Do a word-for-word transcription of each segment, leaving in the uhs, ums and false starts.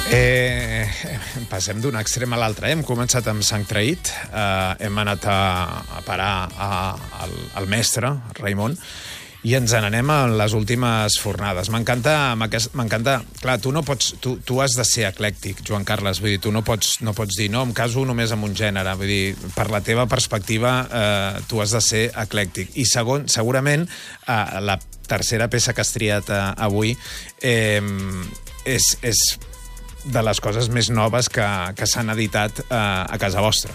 Eh, passem d'un extrem a l'altre. Hem començat amb Sang Traït, eh, hem anat a, a parar a, al, al mestre, Raimon, i ens n'anem a les últimes fornades. M'encanta, m'encanta... Clar, tu no pots... Tu, tu has de ser eclèctic, Joan Carles. Vull dir, tu no pots, no pots dir, no, em caso només amb un gènere. Vull dir, per la teva perspectiva, eh, tu has de ser eclèctic. I segon, segurament, eh, la tercera peça que has triat eh, avui eh, és, és de les coses més noves que, que s'han editat eh, a casa vostra.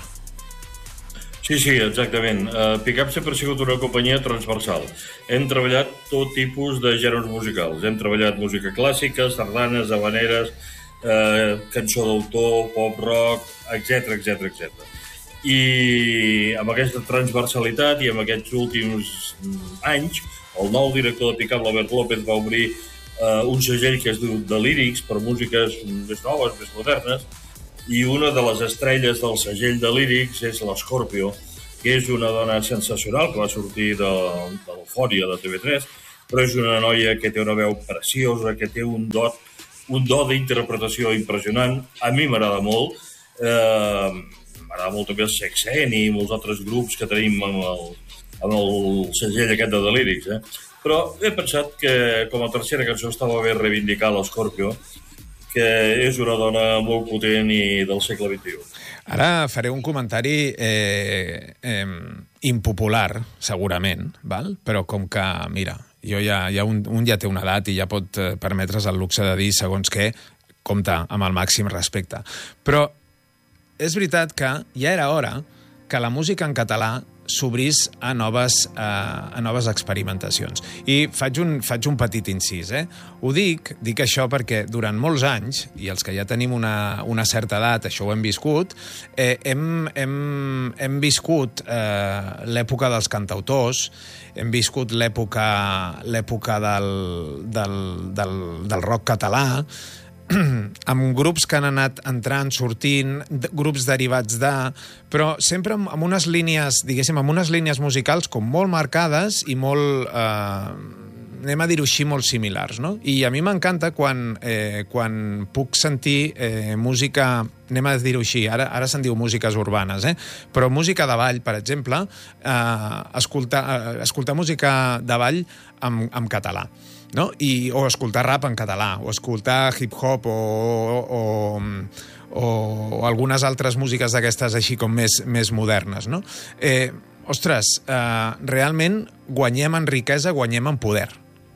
Sí, sí, exactament. Uh, Pick-up sempre ha sigut una companyia transversal. Hem treballat tot tipus de gèneres musicals. Hem treballat música clàssica, sardanes, habaneres, uh, cançó d'autor, pop-rock, etcètera, etcètera, etcètera. I amb aquesta transversalitat i amb aquests últims anys, el nou director de Pick-up, l'Albert López, va obrir uh, un segell que es diu The Lyrics, per músiques més noves, més modernes, i una de les estrelles del segell de Lyrics és l'Scorpio, que és una dona sensacional que va sortir de, de l'Eufòria de T V tres, però és una noia que té una veu preciosa, que té un dot, un do d'interpretació impressionant. A mi m'agrada molt. Eh, m'agrada molt també el Sexeni i molts altres grups que tenim amb el, amb el segell aquest de The Lyrics. Eh? Però he pensat que com a tercera cançó estava bé reivindicar l'Scorpio, que és una dona molt potent i del segle vint-i-u. Ara faré un comentari eh, eh, impopular, segurament, val? Però com que, mira, jo ja, ja un, un ja té una edat i ja pot eh, permetre's el luxe de dir segons què, compte, amb el màxim respecte. Però és veritat que ja era hora que la música en català s'obrís a noves, a, a noves experimentacions. I faig un, faig un petit incís. Eh? Ho dic, dic això perquè durant molts anys, i els que ja tenim una, una certa edat, això ho hem viscut, eh, hem, hem, hem viscut eh, l'època dels cantautors, hem viscut l'època l'època del, del, del, del rock català, amb grups que han anat entrant, sortint, grups derivats de... però sempre amb unes línies, diguéssim, amb unes línies musicals com molt marcades i molt, eh, anem a dir-ho així, molt similars, no? I a mi m'encanta quan, eh, quan puc sentir eh, música, anem a dir-ho així, ara, ara se'n diu músiques urbanes, eh? Però música de ball, per exemple, eh, escoltar, eh, escoltar música de ball en, en català. No? I, o escoltar rap en català, o escoltar hip-hop, o, o, o, o algunes altres músiques d'aquestes així com més, més modernes. No? Eh, ostres, eh, realment guanyem en riquesa, guanyem en poder.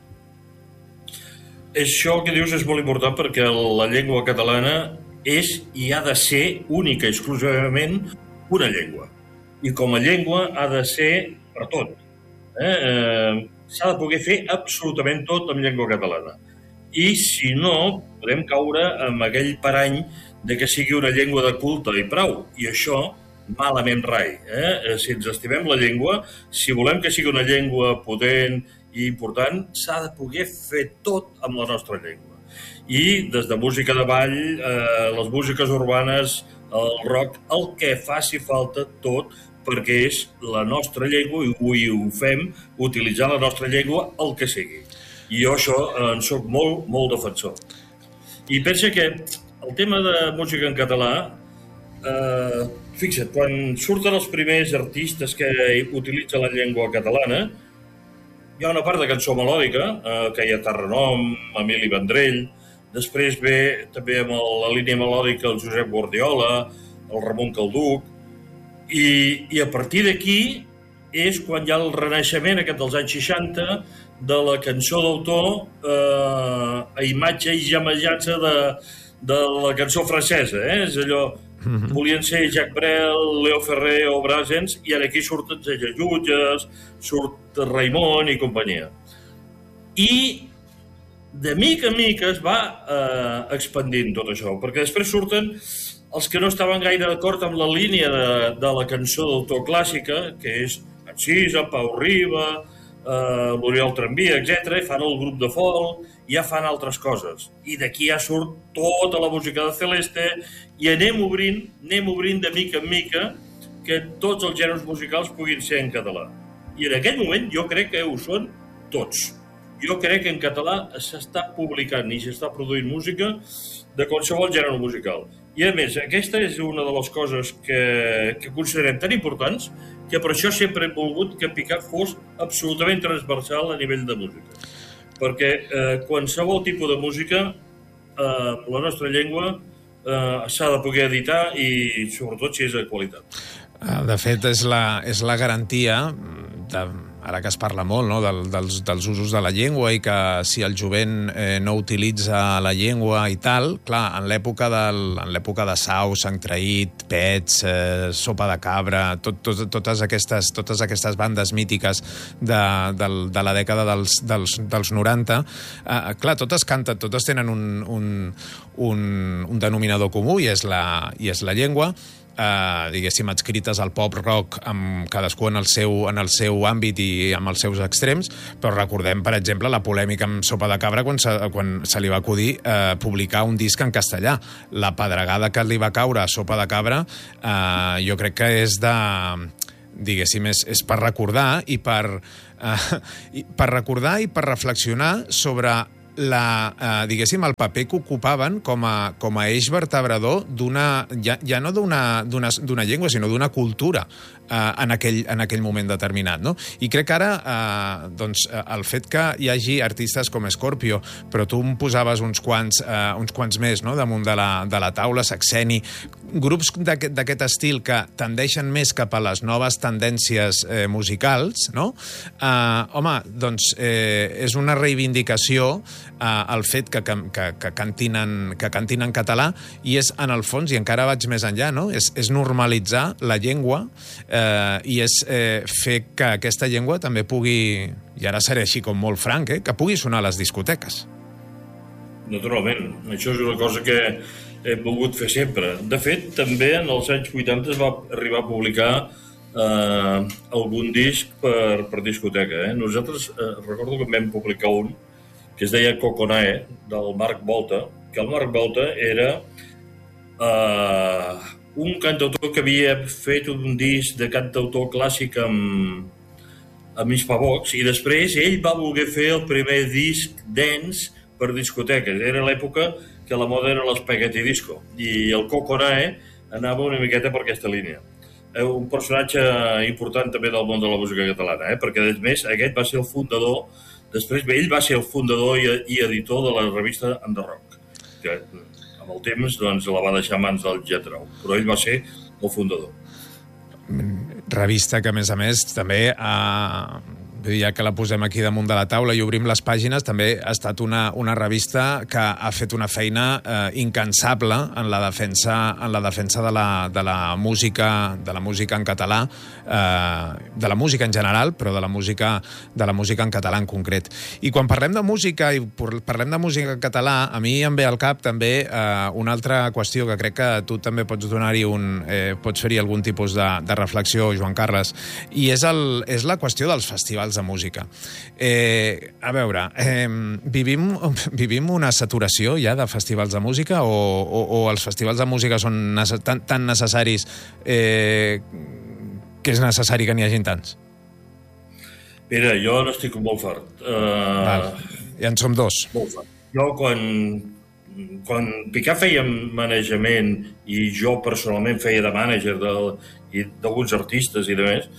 Això que dius és molt important perquè la llengua catalana és i ha de ser única, exclusivament una llengua. I com a llengua ha de ser per tot. Eh? eh s'ha de poder fer absolutament tot en llengua catalana. I, si no, podem caure amb aquell parany de que sigui una llengua de culte i prou. I això, malament rai. Eh? Si ens estimem la llengua, si volem que sigui una llengua potent i important, s'ha de poder fer tot amb la nostra llengua. I des de música de ball, eh, les músiques urbanes, el rock, el que faci falta tot, perquè és la nostra llengua i avui ho fem, utilitzar la nostra llengua el que sigui. I jo això en soc molt, molt defensor. I pensa que el tema de música en català, eh, fixa't, quan surten els primers artistes que utilitzen la llengua catalana, hi ha una part de cançó melòdica, eh, que hi ha Terrenom, Emili Vendrell, després ve també amb la línia melòdica el Josep Guardiola, el Ramon Calduc, I, i a partir d'aquí és quan hi ha el renaixement aquest dels anys seixanta de la cançó d'autor eh, a imatge i gemejança de, de la cançó francesa. Eh? És allò, mm-hmm. volien ser Jacques Brel, Leo Ferrer o Brassens, i ara aquí surten Zella Jutges, surt Raimon i companyia. I de mica en mica es va eh, expandint tot això, perquè després surten els que no estaven gaire d'acord amb la línia de, de la cançó d'autor clàssica, que és Encisa, Pau Riba, eh, l'Oriol Tramvia, etcètera, i fan el grup de folk, i ja fan altres coses. I d'aquí ja surt tota la música de Celeste, i anem obrint, anem obrint de mica en mica que tots els gèneres musicals puguin ser en català. I en aquest moment jo crec que ho són tots. Jo crec que en català s'està publicant i s'està produint música de qualsevol gènere musical. I a més, aquesta és una de les coses que, que considerem tan importants que per això sempre hem volgut que Picac fos absolutament transversal a nivell de música. Perquè eh, qualsevol tipus de música, eh, la nostra llengua, eh, s'ha de poder editar i sobretot si és de qualitat. De fet, és la, és la garantia, de, ara que es parla molt, no, del, dels, dels usos de la llengua i que si el jovent eh, no utilitza la llengua i tal, clar, en l'època del, en l'època de Sau, Sant Traït, Pets, eh, Sopa de Cabra, tot, tot, totes, aquestes, totes aquestes bandes mítiques de, de, de la dècada dels, dels, dels noranta, eh, clar, totes canten, totes tenen un, un, un, un denominador comú i és la, i és la llengua. Uh, diguéssim, adscrites al pop rock amb cadascú en el, seu, en el seu àmbit i amb els seus extrems, però recordem, per exemple, la polèmica amb Sopa de Cabra quan se, quan se li va acudir uh, publicar un disc en castellà. La pedregada que li va caure a Sopa de Cabra uh, jo crec que és de... diguéssim, és, és per recordar i per, uh, i per recordar i per reflexionar sobre la, eh, diguéssim, el paper que ocupaven com a, com a eix vertebrador d'una, ja, ja no d'una, d'una, d'una llengua, sinó d'una cultura eh, en, aquell, en aquell moment determinat, no? I crec que ara, eh, doncs, el fet que hi hagi artistes com Scorpio, però tu em posaves uns quants, eh, uns quants més, no?, damunt de la, de la taula, Saxeni, grups d'aquest, d'aquest estil que tendeixen més cap a les noves tendències eh, musicals, no? Eh, home, doncs eh, és una reivindicació Uh, el fet que, que, que, cantin en, que cantin en català i és, en el fons, i encara vaig més enllà, no? és, és normalitzar la llengua eh, i és eh, fer que aquesta llengua també pugui, i ara seré així com molt franc, eh, que pugui sonar a les discoteques. Naturalment, això és una cosa que hem volgut fer sempre. De fet, també en els anys vuitanta es va arribar a publicar eh, algun disc per, per discoteca. Eh? Nosaltres, eh, recordo que vam publicar un que es deia Coconae, del Marc Volta, que el Marc Volta era eh, un cantautor que havia fet un disc de cantautor clàssic amb, amb Hispavox, i després ell va voler fer el primer disc dance per discoteques. Era l'època que la moda era l'spaghetti disco, i el Coconae anava una miqueta per aquesta línia. Un personatge important també del món de la música catalana, eh? Perquè, a més, aquest va ser el fundador. Després, ell va ser el fundador i, i editor de la revista The Rock, que amb el temps doncs, la va deixar a mans del Jetrau, però ell va ser el fundador. Revista que, a més a més, també ha... ja que la posem aquí damunt de la taula i obrim les pàgines, també ha estat una, una revista que ha fet una feina eh, incansable en la defensa, en la defensa de, la, de, la música, de la música en català, eh, de la música en general, però de la música, de la música en català en concret. I quan parlem de música i parlem de música en català, a mi em ve al cap també eh, una altra qüestió que crec que tu també pots donar-hi un... Eh, pots fer-hi algun tipus de, de reflexió, Joan Carles, i és, el, és la qüestió dels festivals de música. Eh, a veure, eh, vivim, vivim una saturació ja de festivals de música o, o, o els festivals de música són nece- tan, tan necessaris eh, que és necessari que n'hi hagin tants? Mira, jo n'estic molt fart. Uh, Val. Ja en som dos. Molt fart. Jo, quan, quan Picac feia manejament i jo personalment feia de mànager d'alguns artistes i de més,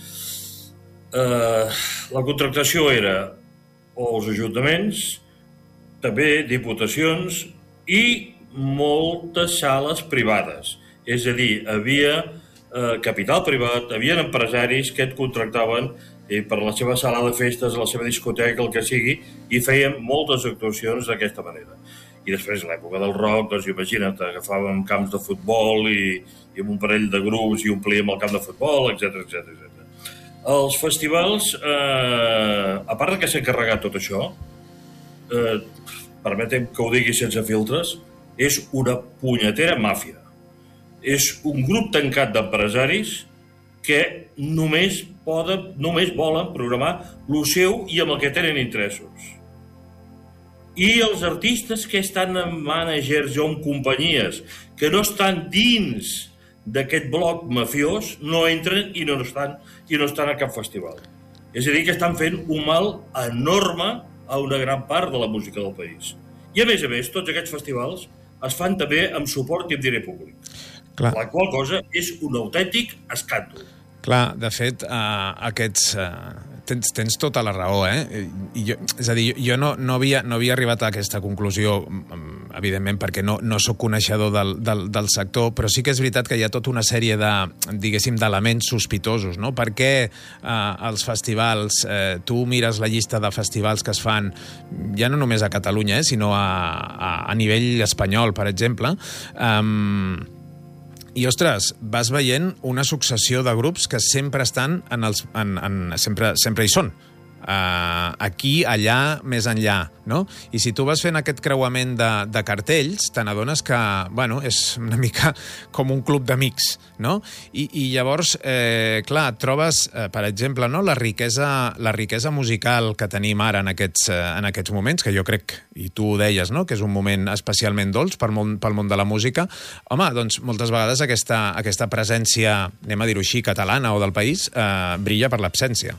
Uh, la contractació era o els ajuntaments, també diputacions i moltes sales privades. És a dir, havia uh, capital privat, havia empresaris que et contractaven eh, per la seva sala de festes, la seva discoteca, el que sigui, i feien moltes actuacions d'aquesta manera. I després, a l'època del rock, doncs imagina't, agafàvem camps de futbol i, i amb un parell de grups i omplíem el camp de futbol, etcètera, etcètera, etcètera. Els festivals, eh, a part que s'ha encarregat tot això, eh, permetem que ho digui sense filtres, és una punyetera màfia. És un grup tancat d'empresaris que només poden, només volen programar el seu i amb el que tenen interessos. I els artistes que estan en mànagers o en companyies que no estan dins d'aquest bloc mafiós no entren i no estan, i no estan a cap festival. És a dir, que estan fent un mal enorme a una gran part de la música del país. I a més a més, tots aquests festivals es fan també amb suport i amb diner públic. Clar. La qual cosa és un autèntic escàndol. Clar, de fet, uh, aquests... Uh, tens, tens tota la raó, eh? I jo, és a dir, jo no, no, havia, no havia arribat a aquesta conclusió, evidentment, perquè no, no sóc coneixedor del, del, del sector, però sí que és veritat que hi ha tota una sèrie de, diguéssim, d'elements sospitosos, no? Per què uh, els festivals, eh, tu mires la llista de festivals que es fan, ja no només a Catalunya, eh, sinó a, a, a nivell espanyol, per exemple, um, i, ostres, vas veient una successió de grups que sempre estan en els... En, en, sempre, sempre hi són. Uh, aquí, allà, més enllà, no? I si tu vas fent aquest creuament de, de cartells, te n'adones que, bueno, és una mica com un club d'amics, no? I, i llavors, eh, clar, et trobes, eh, per exemple, no, la riquesa, la riquesa musical que tenim ara en aquests, eh, en aquests moments, que jo crec, i tu ho deies, no?, que és un moment especialment dolç pel món, pel món de la música. Home, doncs moltes vegades aquesta, aquesta presència, anem a dir-ho així, catalana o del país, eh, brilla per l'absència.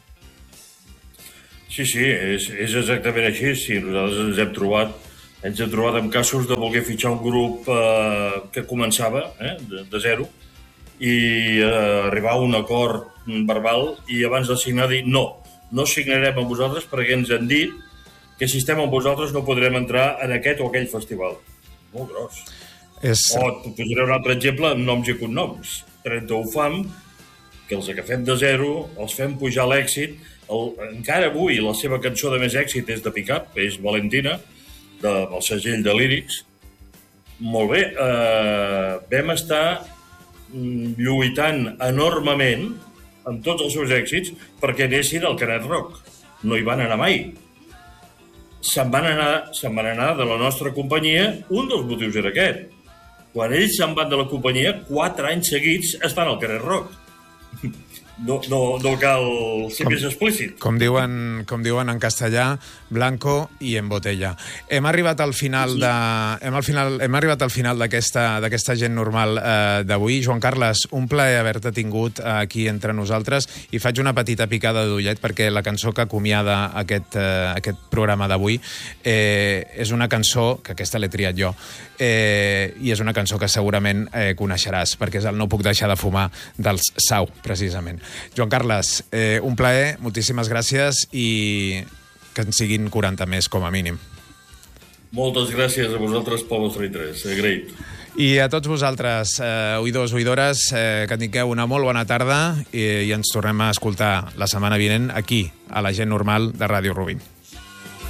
Sí, sí, és, és exactament així. Sí, nosaltres ens hem trobat ens hem trobat amb casos de voler fitxar un grup eh, que començava eh, de, de zero i eh, arribar a un acord verbal i abans de signar dir no, no signarem amb vosaltres perquè ens han dit que si estem amb vosaltres no podrem entrar en aquest o aquell festival. Molt gros. És... O et posaré un altre exemple amb noms i cognoms. trenta-u Fam, que els agafem de zero, els fem pujar a l'èxit. El, encara avui la seva cançó de més èxit és de pick-up, és Valentina, de, del segell de Lyrics. Molt bé, eh, vam estar lluitant enormement amb tots els seus èxits perquè anessin al Canet Rock. No hi van anar mai. Se'n van anar, se'n van anar de la nostra companyia, un dels motius era aquest. Quan ells se'n van de la companyia, quatre anys seguits estan al Canet Rock. No, no, no cal ser com, més explícit. Com diuen, com diuen en castellà, blanco i en botella. Hem arribat al final de, hem, al final, hem arribat al final d'aquesta d'aquesta gent normal eh, d'avui. Joan Carles, un plaer haver-te tingut aquí entre nosaltres i faig una petita picada d'ullet perquè la cançó que acomiada aquest, eh, aquest programa d'avui eh, és una cançó, que aquesta l'he triat jo, eh, i és una cançó que segurament eh, coneixeràs, perquè és el No puc deixar de fumar dels Sau, precisament. Joan Carles, eh, un plaer, moltíssimes gràcies i que en siguin quaranta més, com a mínim. Moltes gràcies a vosaltres pel vostre interès, agraït. I a tots vosaltres, eh, oïdors, oïdores, eh, que tingueu una molt bona tarda i, i ens tornem a escoltar la setmana vinent aquí, a la gent normal de Ràdio Rubin.